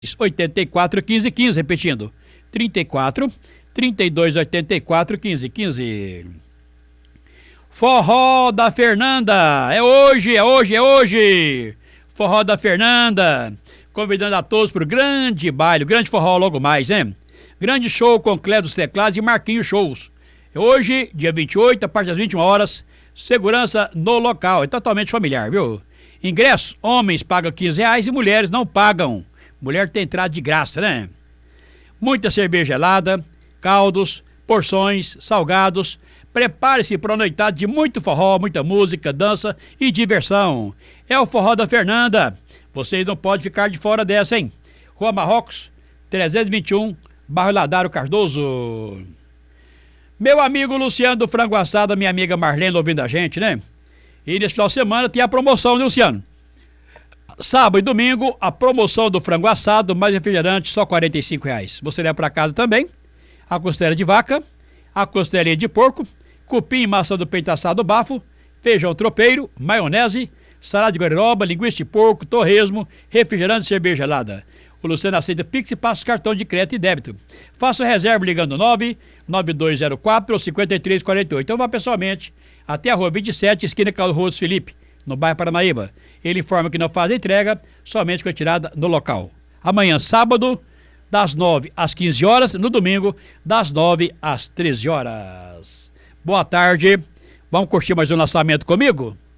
84 15 15, repetindo, 34 32 84 15 15. Forró da Fernanda, é hoje, é hoje, é hoje. Forró da Fernanda, convidando a todos para o grande baile, grande forró logo mais, hein? Grande show com Clédio dos Teclados e Marquinhos Shows. Hoje, dia 28, a partir das 21 horas, segurança no local, é totalmente familiar, viu? Ingresso, homens pagam R$15 e mulheres não pagam. Mulher tem entrada de graça, né? Muita cerveja gelada, caldos, porções, salgados. Prepare-se para uma noitada de muito forró, muita música, dança e diversão. É o Forró da Fernanda. Vocês não podem ficar de fora dessa, hein? Rua Marrocos, 321, bairro Ladaro Cardoso. Meu amigo Luciano do Frango Assado, minha amiga Marlene ouvindo a gente, né? E nesse final de semana tem a promoção, né, Luciano? Sábado e domingo, a promoção do frango assado, mais refrigerante, só R$45. Você leva para casa também a costela de vaca, a costelinha de porco, cupim e maçã do peito assado bafo, feijão tropeiro, maionese, salada de guariroba, linguiça de porco, torresmo, refrigerante e cerveja gelada. O Luciano aceita Pix e passa cartão de crédito e débito. Faça reserva ligando 99204-5348. Então vá pessoalmente até a rua 27, esquina Carlos Rosso Felipe, no bairro Paranaíba. Ele informa que não faz a entrega, somente com a retirada no local. Amanhã, sábado, das 9 às 15 horas, no domingo, das 9 às 13 horas. Boa tarde, vamos curtir mais um lançamento comigo?